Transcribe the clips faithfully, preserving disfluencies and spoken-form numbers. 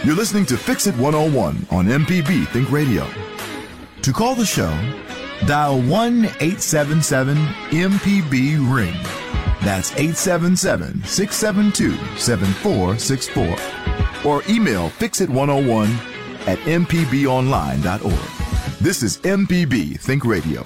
You're listening to Fix It one oh one on M P B Think Radio. To call the show, dial one eight seven seven M P B ring. That's eight seven seven, six seven two, seven four six four. Or email fix it one oh one at m p b online dot org. This is M P B Think Radio.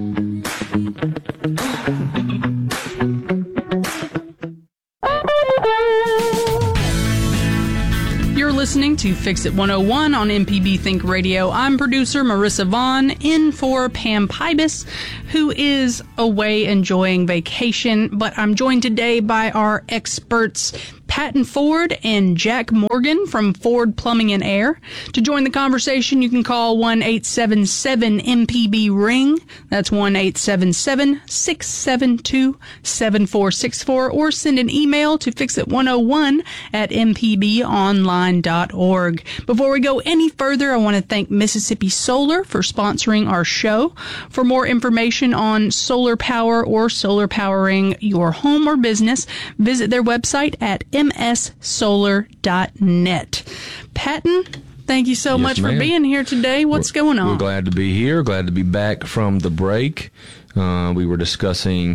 You're listening to Fix It one oh one on M P B Think Radio. I'm producer Marissa Vaughn, in for Pam Pybus, who is away enjoying vacation, but I'm joined today by our experts, Patton Ford and Jack Morgan from Ford Plumbing and Air. To join the conversation, you can call one eight seven seven M P B ring. That's one eight seven seven, six seven two, seven four six four, or send an email to fix it one oh one at m p b online dot org. Before we go any further, I want to thank Mississippi Solar for sponsoring our show. For more information on solar power or solar powering your home or business, visit their website at m s solar dot net. Patton, thank you so yes, much ma'am. for being here today. What's we're, going on? We're glad to be here. Glad to be back from the break. Uh, we were discussing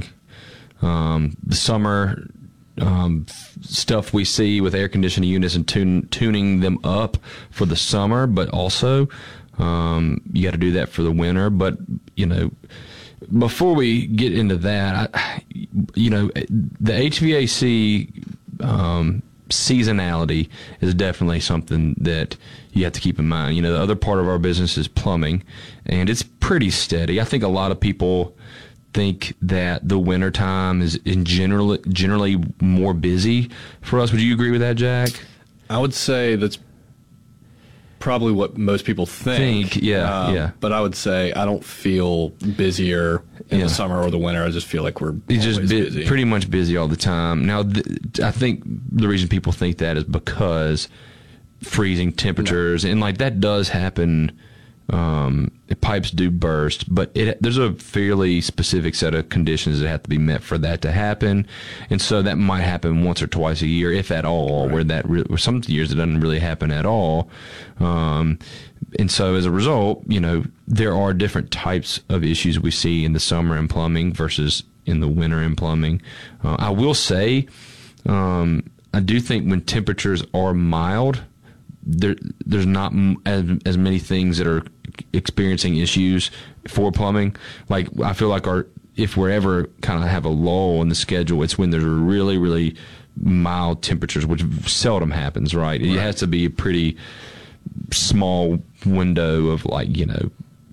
um, the summer um, stuff we see with air conditioning units and tune, tuning them up for the summer, but also um, you got to do that for the winter. But, you know, before we get into that, I, you know, the H V A C um, seasonality is definitely something that you have to keep in mind. You know, the other part of our business is plumbing, and it's pretty steady. I think a lot of people think that the wintertime is in general generally more busy for us. Would you agree with that, Jack? I would say that's probably what most people think. Think, yeah, um, yeah. But I would say I don't feel busier in Yeah. the summer or the winter. I just feel like we're It's just always bu- busy. pretty much busy all the time. Now, th- I think the reason people think that is because freezing temperatures, and like that does happen. Um, pipes do burst, but it, there's a fairly specific set of conditions that have to be met for that to happen, and so that might happen once or twice a year, if at all. Right. Where that re- where some years it doesn't really happen at all, um, and so as a result, you know, there are different types of issues we see in the summer in plumbing versus in the winter in plumbing. Uh, I will say, um, I do think when temperatures are mild, there there's not as, as many things that are experiencing issues for plumbing. Like, I feel like our if we're ever kind of have a lull in the schedule, it's when there's really, really mild temperatures, which seldom happens, right? It right. has to be a pretty small window of, like, you know,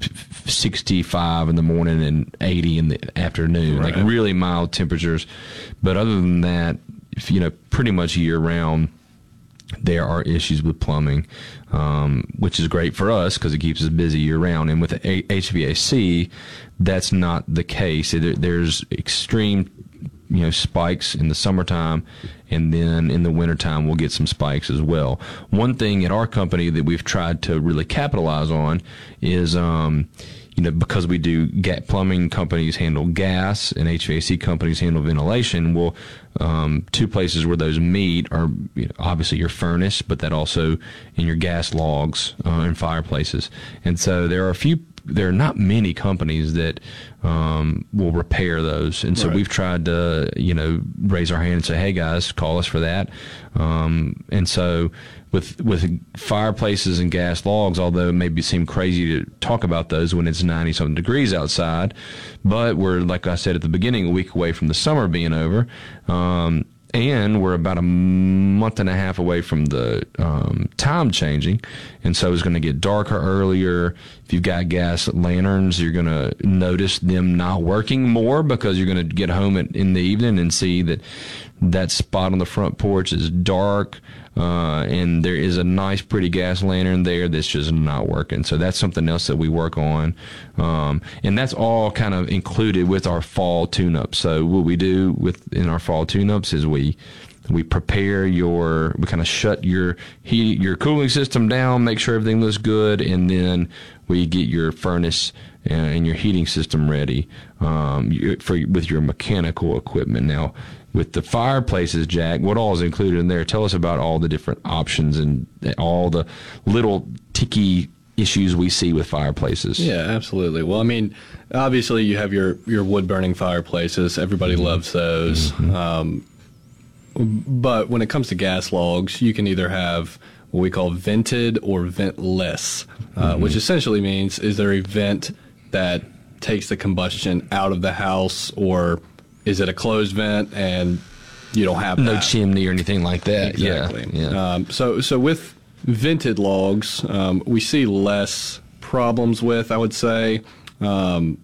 sixty-five in the morning and eighty in the afternoon, right. Like really mild temperatures. But other than that, if, you know, pretty much year round, there are issues with plumbing, um, which is great for us because it keeps us busy year-round. And with the H V A C, that's not the case. There's extreme, you know, spikes in the summertime, and then in the wintertime we'll get some spikes as well. One thing at our company that we've tried to really capitalize on is, um, you know, because we do ga- plumbing companies handle gas and H V A C companies handle ventilation. Well, um, two places where those meet are, you know, obviously your furnace, but that also in your gas logs uh, and fireplaces. And so there are a few, there are not many companies that um, will repair those. And so right. we've tried to, you know, raise our hand and say, hey guys, call us for that. Um, and so with with fireplaces and gas logs, although it may seem crazy to talk about those when it's ninety something degrees outside, but we're, like I said at the beginning, a week away from the summer being over. Um, And we're about a month and a half away from the um, time changing, and so it's going to get darker earlier. If you've got gas lanterns, you're going to notice them not working more because you're going to get home at, in the evening and see that that spot on the front porch is dark, uh, and there is a nice, pretty gas lantern there that's just not working. So that's something else that we work on, um, and that's all kind of included with our fall tune-up. So what we do with in our fall tune-ups is we we prepare your, we kind of shut your heat, your cooling system down, make sure everything looks good, and then we get your furnace and your heating system ready um, for with your mechanical equipment. Now, with the fireplaces, Jack, what all is included in there? Tell us about all the different options and all the little ticky issues we see with fireplaces. Yeah, absolutely. Well, I mean, obviously you have your, your wood-burning fireplaces. Everybody mm-hmm. loves those. Mm-hmm. Um, but when it comes to gas logs, you can either have what we call vented or ventless, uh, mm-hmm. which essentially means is there a vent that takes the combustion out of the house, or is it a closed vent and you don't have no that? chimney or anything like that? Exactly. Yeah. yeah. Um, so, so with vented logs, um, we see less problems with, I would say, um,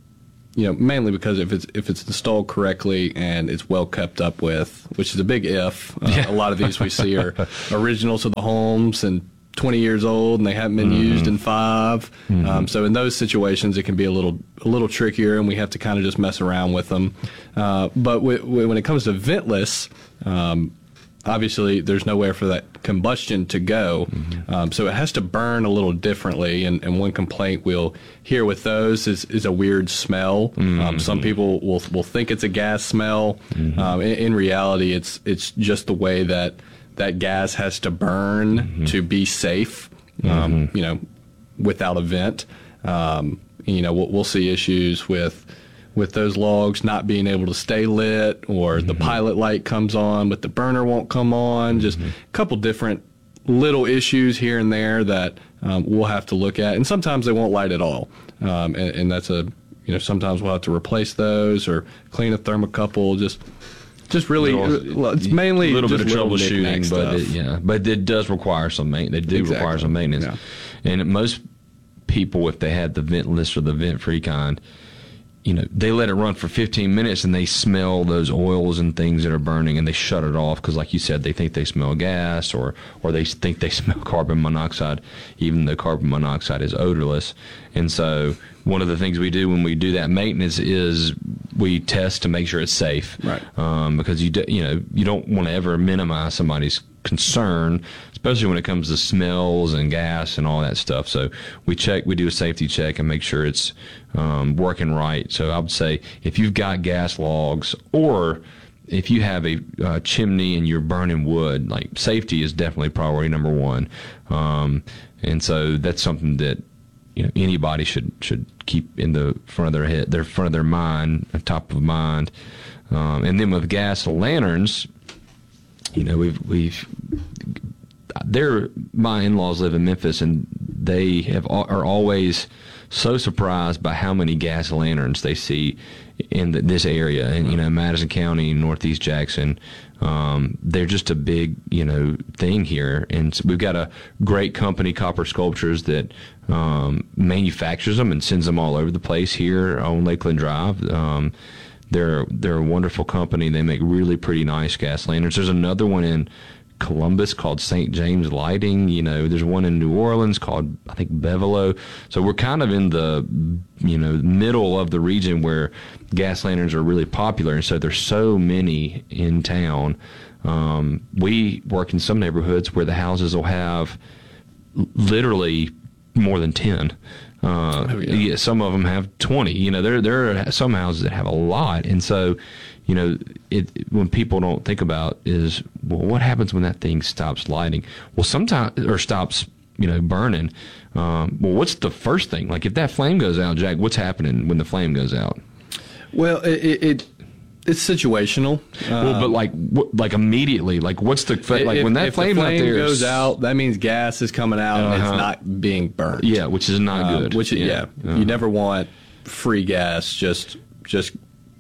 you know, mainly because if it's if it's installed correctly and it's well kept up with, which is a big if. Uh, Yeah. A lot of these we see are originals to the homes and twenty years old, and they haven't been mm-hmm. used in five. Mm-hmm. Um, so in those situations, it can be a little a little trickier, and we have to kind of just mess around with them. Uh, but w- w- when it comes to ventless, um, obviously there's nowhere for that combustion to go, mm-hmm. um, so it has to burn a little differently. And, and one complaint we'll hear with those is, is a weird smell. Mm-hmm. Um, some people will will think it's a gas smell. Mm-hmm. Um, in, in reality, it's it's just the way that that gas has to burn mm-hmm. to be safe, um, mm-hmm. you know, without a vent. Um, you know, we'll, we'll see issues with with those logs not being able to stay lit, or mm-hmm. the pilot light comes on, but the burner won't come on. Just mm-hmm. a couple different little issues here and there that um, we'll have to look at. And sometimes they won't light at all. Um, and, and that's a, you know, sometimes we'll have to replace those or clean a thermocouple, just Just really, little, it's mainly a little just bit of troubleshooting, but stuff. it, yeah, but it does require some maintenance. They do Exactly. require some maintenance, Yeah. and most people, if they had the ventless or the vent-free kind, you know, they let it run for fifteen minutes and they smell those oils and things that are burning, and they shut it off because, like you said, they think they smell gas, or or they think they smell carbon monoxide, even though carbon monoxide is odorless. And so one of the things we do when we do that maintenance is we test to make sure it's safe, right? Um, because you do, you know you don't want to ever minimize somebody's concern, especially when it comes to smells and gas and all that stuff. So we check, we do a safety check and make sure it's um, working right. So I would say if you've got gas logs, or if you have a uh, chimney and you're burning wood, like, safety is definitely priority number one. Um, and so that's something that, you know, anybody should should keep in the front of their head, their front of their mind, top of mind. Um, and then with gas lanterns, you know, we've we've they're my in-laws live in Memphis, and they have are always so surprised by how many gas lanterns they see in the, this area, and you know, Madison County, Northeast Jackson. Um, they're just a big, you know, thing here, and so we've got a great company, Copper Sculptures, that um, manufactures them and sends them all over the place here on Lakeland Drive. Um, they're they're a wonderful company. They make really pretty nice gas lanterns. There's another one in Columbus called Saint James Lighting. You know, there's one in New Orleans called, I think, Bevelo. So we're kind of in the, you know, middle of the region where gas lanterns are really popular, and so there's so many in town. Um, we work in some neighborhoods where the houses will have literally more than ten. Uh, oh, yeah. yeah, some of them have twenty. You know, there there are some houses that have a lot, and so, you know, it when people don't think about is, well, what happens when that thing stops lighting? Well, sometimes, or stops, you know, burning. Um, well, what's the first thing? Like, if that flame goes out, Jack, what's happening when the flame goes out? Well, it, it, it it's situational. Well, um, but like, what, like immediately, like, what's the like if, when that if flame, the flame out there goes is, out, that means gas is coming out and Uh-huh. it's not being burnt. Yeah, which is not Um, good. which is, yeah, Uh-huh. you never want free gas just just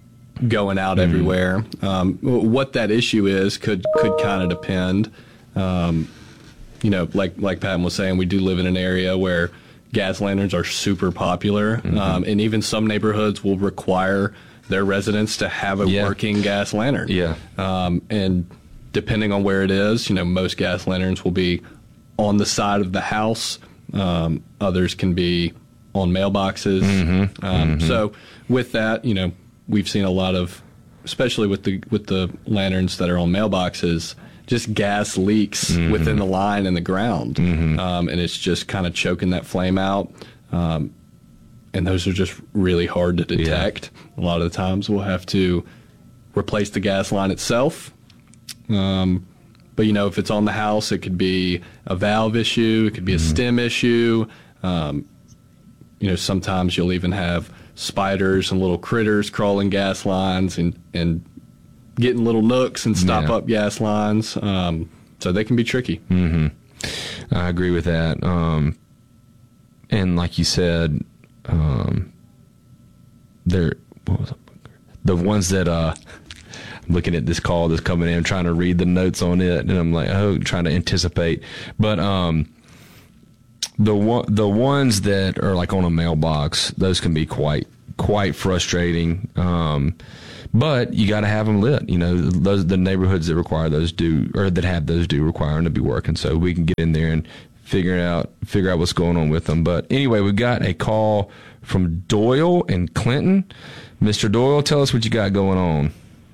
going out Mm-hmm. everywhere. Um, what that issue is could could kind of depend. Um, you know, like like Patton was saying, we do live in an area where gas lanterns are super popular, Mm-hmm. um, and even some neighborhoods will require their residents to have a Yeah. working gas lantern. Yeah. Um, and depending on where it is, you know, most gas lanterns will be on the side of the house. Um, others can be on mailboxes. Mm-hmm. Um, Mm-hmm. So with that, you know, we've seen a lot of, especially with the with the lanterns that are on mailboxes, just gas leaks Mm-hmm. within the line and the ground, mm-hmm. um, and it's just kind of choking that flame out. Um, and those are just really hard to detect. A lot of the times we'll have to replace the gas line itself. Um, but, you know, if it's on the house, it could be a valve issue. It could be a mm-hmm. stem issue. Um, you know, sometimes you'll even have spiders and little critters crawling gas lines and, and getting little nooks and stop yeah. up gas lines. Um, so they can be tricky. Mm-hmm. I agree with that. Um, and like you said, um, they're what was it? The ones that uh, I'm looking at this call that's coming in, trying to read the notes on it, and I'm like, oh, trying to anticipate. But um, the one, the ones that are like on a mailbox, those can be quite quite frustrating. Um, but you got to have them lit. You know, those the neighborhoods that require those do or that have those do require them to be working. So we can get in there and figure out figure out what's going on with them. But anyway, we got a call from Doyle and Clinton. Mister Doyle, tell us what you got going on.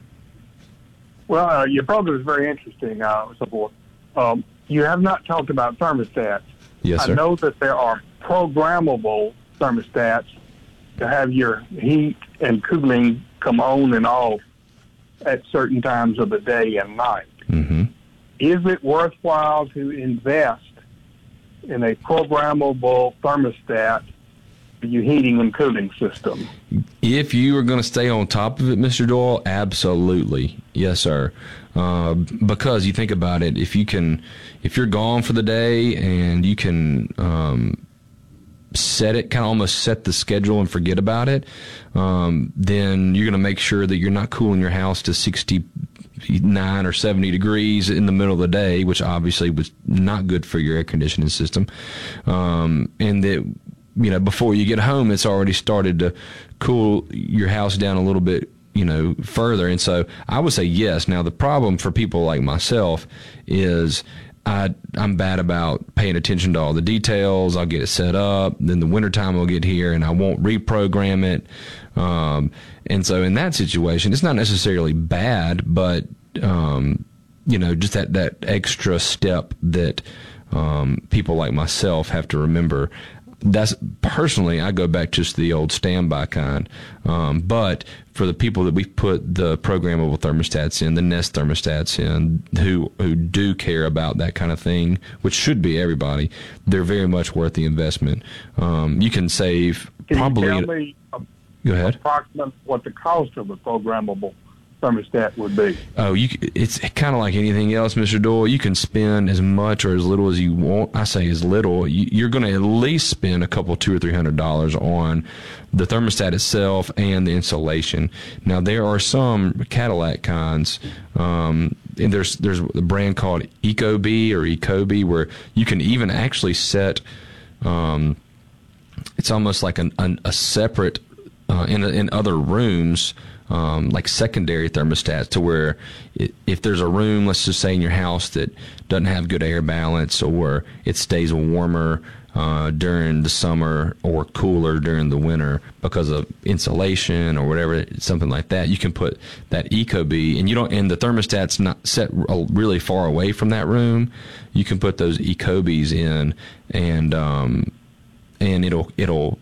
Well, uh, your program is very interesting, uh, so forth. Um, you have not talked about thermostats. Yes, sir. I know that there are programmable thermostats to have your heat and cooling come on and off at certain times of the day and night. Mm-hmm. Is it worthwhile to invest in a programmable thermostat for your heating and cooling system? If you are going to stay on top of it, Mister Doyle, absolutely. Yes, sir. Uh, because you think about it, if you can, if you're gone for the day and you can um, set it, kind of almost set the schedule and forget about it, um, then you're going to make sure that you're not cooling your house to sixty-nine or seventy degrees in the middle of the day, which obviously was not good for your air conditioning system. Um, and that, you know, before you get home, it's already started to cool your house down a little bit, you know, further. And so I would say yes. Now, the problem for people like myself is I, I'm bad about paying attention to all the details. I'll get it set up. Then the wintertime will get here and I won't reprogram it. Um, and so in that situation, it's not necessarily bad, but, um, you know, just that, that extra step that um, people like myself have to remember. That's personally, I go back just to the old standby kind. Um, but for the people that we put the programmable thermostats in, the Nest thermostats in, who who do care about that kind of thing, which should be everybody, they're very much worth the investment. Um, you can save can probably. You tell me go ahead. Approximately what the cost of a programmable thermostat would be? Oh, you, it's kind of like anything else, Mister Doyle. You can spend as much or as little as you want. I say as little. You, you're going to at least spend a couple, two or three hundred dollars on the thermostat itself and the installation. Now, there are some Cadillac kinds, um, and there's there's a brand called Ecobee or Ecobee where you can even actually set. Um, it's almost like an, an, a separate uh, in in other rooms. Um, like secondary thermostats to where it, if there's a room, let's just say in your house that doesn't have good air balance or it stays warmer uh, during the summer or cooler during the winter because of insulation or whatever, something like that, you can put that Ecobee, and you don't, and the thermostat's not set really far away from that room. You can put those Ecobees in, and um, and it'll it'll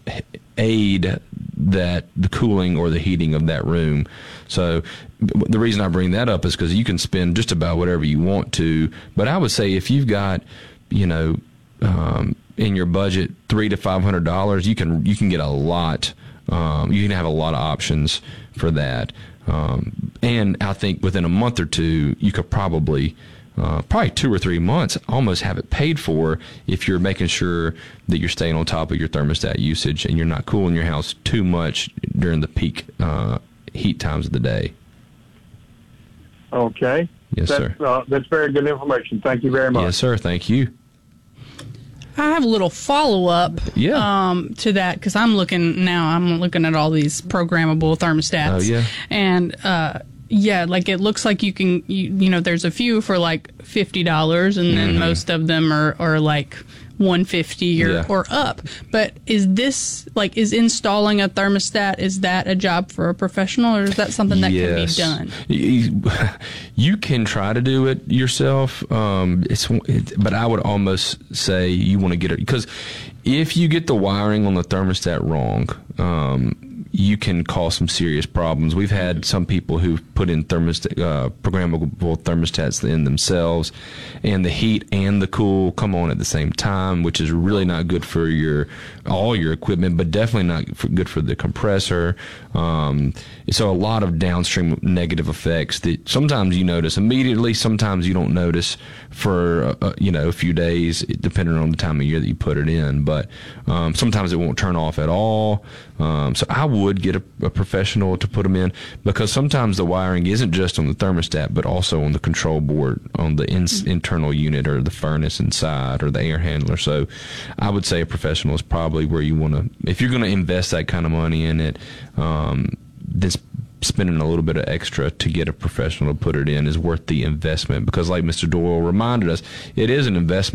aid that the cooling or the heating of that room. So the reason I bring that up is because you can spend just about whatever you want to. But I would say if you've got, you know, um, in your budget three to five hundred dollars, you can you can get a lot. Um, you can have a lot of options for that. Um, and I think within a month or two, you could probably. Uh, probably two or three months, almost have it paid for if you're making sure that you're staying on top of your thermostat usage and you're not cooling your house too much during the peak uh, heat times of the day. Okay. Yes, that's, sir. Uh, that's very good information. Thank you very much. Yes, sir. Thank you. I have a little follow-up yeah. um, to that because I'm looking now, I'm looking at all these programmable thermostats. Oh, yeah. And, uh, yeah, like it looks like you can, you, you know, there's a few for like fifty dollars and then mm-hmm. most of them are, are like one hundred fifty dollars or, yeah. or up. But is this, like, is installing a thermostat, is that a job for a professional or is that something that yes. can be done? You can try to do it yourself, um, it's, it, but I would almost say you want to get it, because if you get the wiring on the thermostat wrong, um, you can cause some serious problems. We've had some people who've put in thermostat, uh, programmable thermostats in themselves, and the heat and the cool come on at the same time, which is really not good for your all your equipment, but definitely not for, good for the compressor. Um, so a lot of downstream negative effects that sometimes you notice immediately, sometimes you don't notice for uh, you know a few days, depending on the time of year that you put it in. But um, sometimes it won't turn off at all. Um, so I would get a, a professional to put them in, because sometimes the wiring isn't just on the thermostat, but also on the control board, on the in, internal unit or the furnace inside or the air handler. So I would say a professional is probably where you want to, if you're going to invest that kind of money in it, um, then spending a little bit of extra to get a professional to put it in is worth the investment, because like Mister Doyle reminded us, it is an investment.